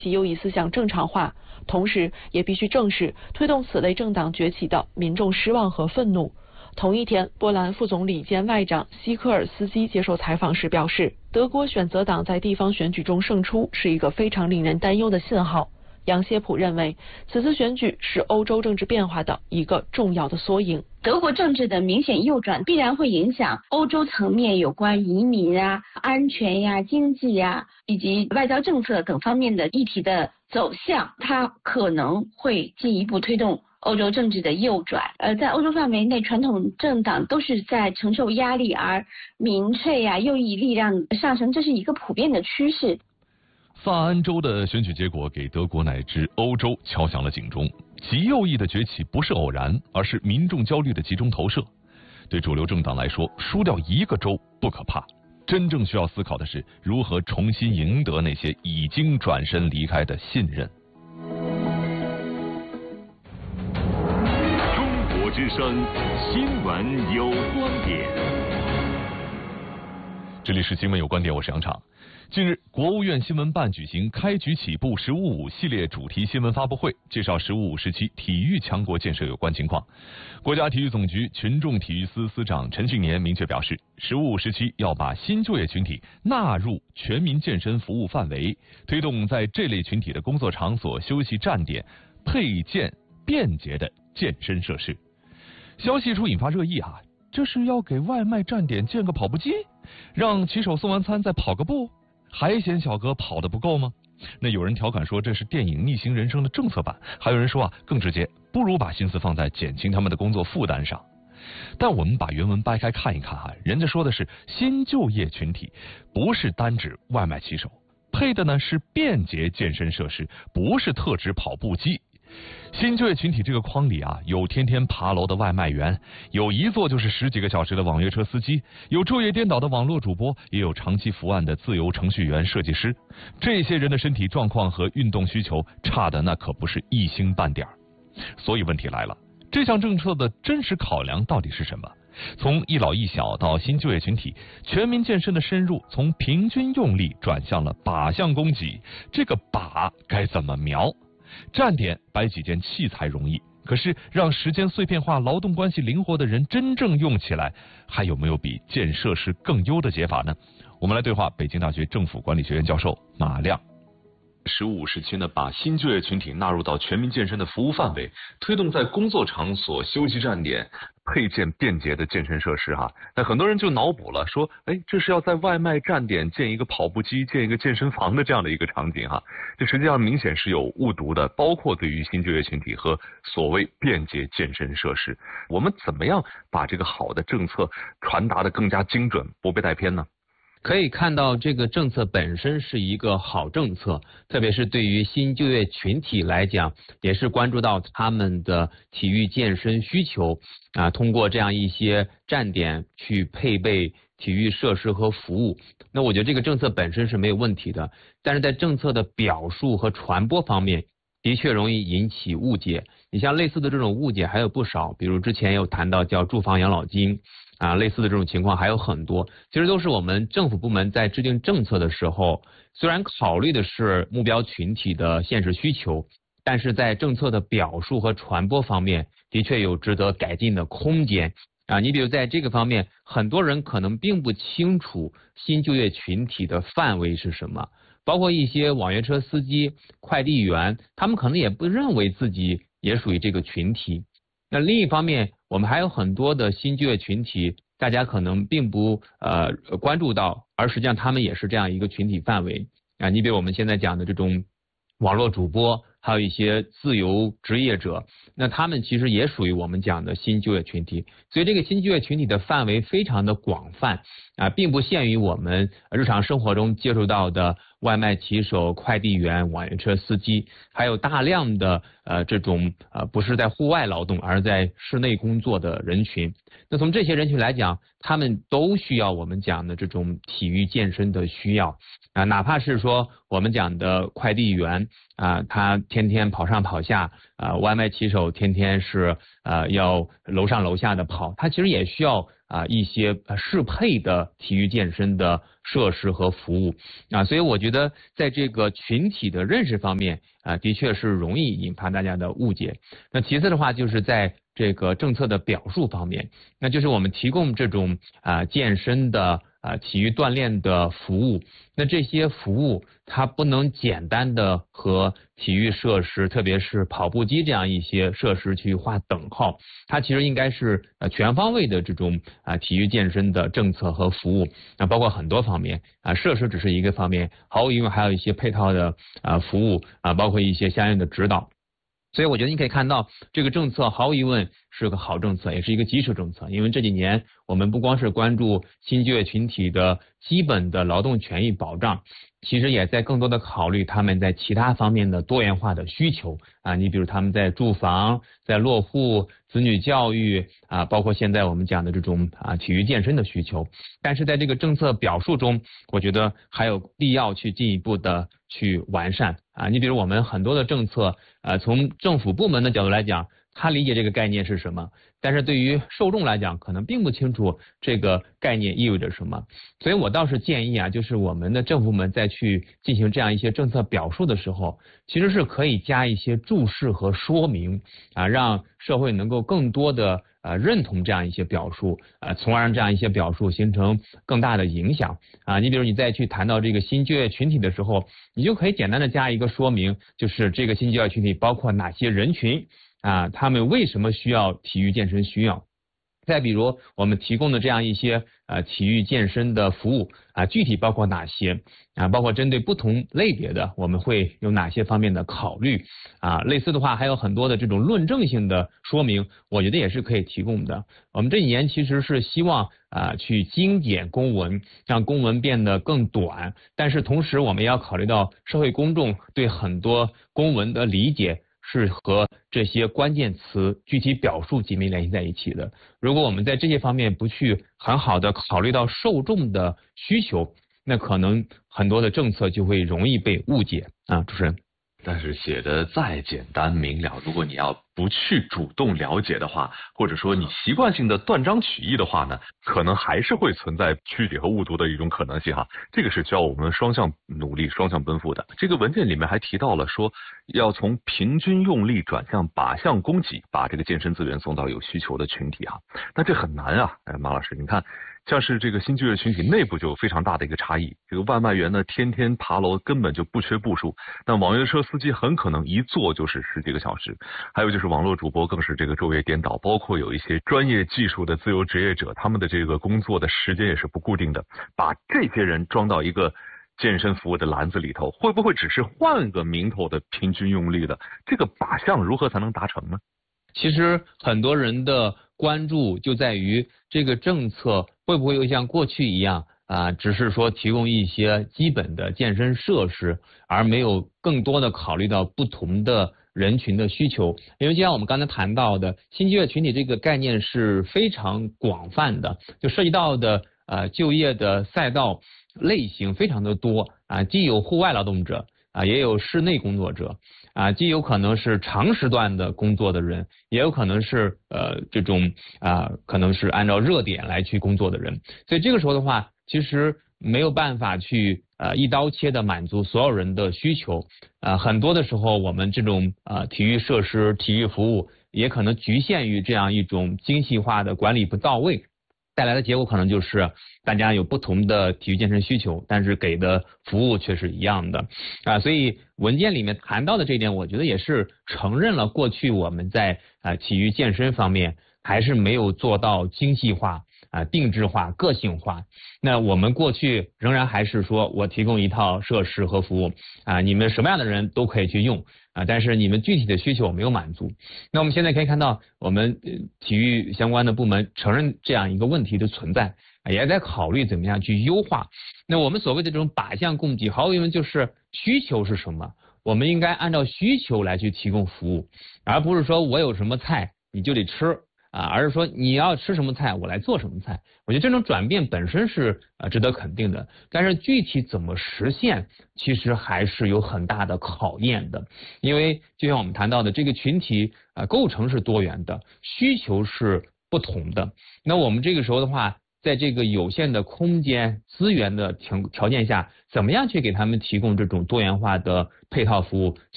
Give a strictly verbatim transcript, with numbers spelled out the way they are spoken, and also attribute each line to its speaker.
Speaker 1: 其右翼思想正常化，同时也必须正视推动此类政党崛起的民众失望和愤怒。同一天，波兰副总理兼外长希科尔斯基接受采访时表示，德国选择党在地方选举中胜出是一个非常令人担忧的信号。杨谢普认为，此次选举是欧洲政治变化的一个重要的缩影。
Speaker 2: 德国政治的明显右转必然会影响欧洲层面有关移民啊、安全呀、经济呀以及外交政策等方面的议题的走向，它可能会进一步推动欧洲政治的右转。呃，在欧洲范围内，传统政党都是在承受压力，而民粹呀、右翼力量上升，这是一个普遍的趋势。
Speaker 3: 萨安州的选举结果给德国乃至欧洲敲响了警钟，极右翼的崛起不是偶然，而是民众焦虑的集中投射。对主流政党来说，输掉一个州不可怕，真正需要思考的是如何重新赢得那些已经转身离开的信任。
Speaker 4: 中国之声，新闻有观点。
Speaker 3: 这里是新闻有观点，我是杨畅。近日，国务院新闻办举行开局起步十五五系列主题新闻发布会，介绍十五五时期体育强国建设有关情况。国家体育总局群众体育司司长陈庆年明确表示，十五五时期要把新就业群体纳入全民健身服务范围，推动在这类群体的工作场所、休息站点配建便捷的健身设施。消息一出引发热议啊，这是要给外卖站点建个跑步机，让骑手送完餐再跑个步？还嫌小哥跑得不够吗？那有人调侃说这是电影《逆行人生》的政策版，还有人说啊更直接，不如把心思放在减轻他们的工作负担上。但我们把原文掰开看一看啊，人家说的是新就业群体，不是单指外卖骑手，配的呢是便捷健身设施，不是特指跑步机。新就业群体这个框里啊，有天天爬楼的外卖员，有一坐就是十几个小时的网约车司机，有昼夜颠倒的网络主播，也有长期伏案的自由程序员、设计师。这些人的身体状况和运动需求差的那可不是一星半点儿。所以问题来了，这项政策的真实考量到底是什么？从一老一小到新就业群体，全民健身的深入从平均用力转向了靶向供给，这个靶该怎么瞄？站点摆几件器材容易，可是让时间碎片化、劳动关系灵活的人真正用起来，还有没有比建设施更优的解法呢？我们来对话北京大学政府管理学院教授马亮。十五时期呢，把新就业群体纳入到全民健身的服务范围，推动在工作场所、休息站点配建便捷的健身设施哈。那很多人就脑补了，说，哎，这是要在外卖站点建一个跑步机、建一个健身房的这样的一个场景哈。这实际上明显是有误读的，包括对于新就业群体和所谓便捷健身设施，我们怎么样把这个好的政策传达的更加精准，不被带偏呢？
Speaker 5: 可以看到，这个政策本身是一个好政策，特别是对于新就业群体来讲，也是关注到他们的体育健身需求啊，通过这样一些站点去配备体育设施和服务。那我觉得这个政策本身是没有问题的，但是在政策的表述和传播方面，的确容易引起误解。你像类似的这种误解还有不少，比如之前有谈到叫住房养老金啊，类似的这种情况还有很多，其实都是我们政府部门在制定政策的时候，虽然考虑的是目标群体的现实需求，但是在政策的表述和传播方面，的确有值得改进的空间啊。你比如在这个方面，很多人可能并不清楚新就业群体的范围是什么，包括一些网约车司机、快递员，他们可能也不认为自己也属于这个群体。那另一方面，我们还有很多的新就业群体，大家可能并不呃关注到，而实际上他们也是这样一个群体范围啊。你比如我们现在讲的这种网络主播，还有一些自由职业者，那他们其实也属于我们讲的新就业群体。所以这个新就业群体的范围非常的广泛啊，并不限于我们日常生活中接触到的外卖骑手、快递员、网约车司机，还有大量的呃这种呃不是在户外劳动，而在室内工作的人群。那从这些人群来讲，他们都需要我们讲的这种体育健身的需要啊，哪怕是说我们讲的快递员啊，他天天跑上跑下啊，外卖骑手天天是呃要楼上楼下的跑，他其实也需要啊一些适配的体育健身的设施和服务啊，所以我觉得在这个群体的认识方面啊，的确是容易引发大家的误解。那其次的话，就是在这个政策的表述方面，那就是我们提供这种啊健身的啊体育锻炼的服务，那这些服务它不能简单的和体育设施，特别是跑步机这样一些设施去划等号，它其实应该是呃全方位的这种啊体育健身的政策和服务，啊包括很多方面啊，设施只是一个方面，毫无疑问还有一些配套的啊服务啊，包括一些相应的指导。所以我觉得你可以看到，这个政策毫无疑问是个好政策，也是一个基础政策。因为这几年我们不光是关注新就业群体的基本的劳动权益保障，其实也在更多的考虑他们在其他方面的多元化的需求啊。你比如他们在住房、在落户、子女教育啊，包括现在我们讲的这种啊体育健身的需求。但是在这个政策表述中，我觉得还有必要去进一步的去完善啊。你比如我们很多的政策，呃，从政府部门的角度来讲，他理解这个概念是什么，但是对于受众来讲，可能并不清楚这个概念意味着什么。所以我倒是建议啊，就是我们的政府们在去进行这样一些政策表述的时候，其实是可以加一些注释和说明啊，让社会能够更多的呃认同这样一些表述，呃，从而让这样一些表述形成更大的影响啊。你比如你再去谈到这个新就业群体的时候，你就可以简单的加一个说明，就是这个新就业群体包括哪些人群啊，他们为什么需要体育健身需要。再比如我们提供的这样一些呃体育健身的服务啊，具体包括哪些啊？包括针对不同类别的，我们会有哪些方面的考虑啊？类似的话还有很多的这种论证性的说明，我觉得也是可以提供的。我们这几年其实是希望啊去精简公文，让公文变得更短，但是同时我们也要考虑到社会公众对很多公文的理解是和这些关键词具体表述紧密联系在一起的。如果我们在这些方面不去很好的考虑到受众的需求，那可能很多的政策就会容易被误解啊。主持人。
Speaker 3: 但是写的再简单明了，如果你要不去主动了解的话，或者说你习惯性的断章取义的话呢，可能还是会存在曲解和误读的一种可能性哈。这个是需要我们双向努力、双向奔赴的。这个文件里面还提到了说，要从平均用力转向靶向供给，把这个健身资源送到有需求的群体哈。那这很难啊，哎，马老师，你看。像是这个新就业群体内部就有非常大的一个差异，这个外卖员呢天天爬楼根本就不缺步数，但网约车司机很可能一坐就是十几个小时，还有就是网络主播更是这个昼夜颠倒，包括有一些专业技术的自由职业者，他们的这个工作的时间也是不固定的，把这些人装到一个健身服务的篮子里头，会不会只是换个名头的平均用力的这个靶向如何才能达成呢？
Speaker 5: 其实很多人的关注就在于这个政策会不会又像过去一样啊，只是说提供一些基本的健身设施，而没有更多的考虑到不同的人群的需求。因为就像我们刚才谈到的，新就业群体这个概念是非常广泛的，就涉及到的呃就业的赛道类型非常的多啊，既有户外劳动者啊，也有室内工作者啊，既有可能是长时段的工作的人，也有可能是呃这种啊，可能是按照热点来去工作的人。所以这个时候的话，其实没有办法去呃一刀切的满足所有人的需求。呃，很多的时候我们这种呃体育设施、体育服务也可能局限于这样一种精细化的管理不到位。带来的结果可能就是大家有不同的体育健身需求，但是给的服务却是一样的啊，所以文件里面谈到的这一点，我觉得也是承认了过去我们在啊体育健身方面还是没有做到精细化啊、定制化、个性化。那我们过去仍然还是说我提供一套设施和服务啊，你们什么样的人都可以去用啊，但是你们具体的需求没有满足。那我们现在可以看到，我们体育相关的部门承认这样一个问题的存在，也在考虑怎么样去优化。那我们所谓的这种靶向供给，毫无疑问就是需求是什么，我们应该按照需求来去提供服务，而不是说我有什么菜你就得吃啊，而是说你要吃什么菜我来做什么菜。我觉得这种转变本身是呃值得肯定的，但是具体怎么实现其实还是有很大的考验的。因为就像我们谈到的，这个群体呃构成是多元的，需求是不同的。那我们这个时候的话，在这个有限的空间资源的条条件下，怎么样去给他们提供这种多元化的配套服务？